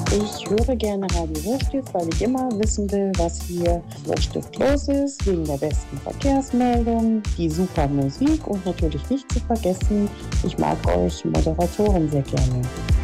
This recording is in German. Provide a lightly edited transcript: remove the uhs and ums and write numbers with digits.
Ich höre gerne Radio Hochstift, weil ich immer wissen will, was hier Hochstift los ist, wegen der besten Verkehrsmeldung, die super Musik und natürlich nicht zu vergessen, ich mag euch Moderatoren sehr gerne.